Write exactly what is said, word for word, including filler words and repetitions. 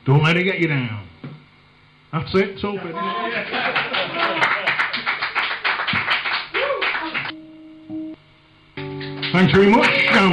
Don't let it get you down. That's it, so good. Thanks very much.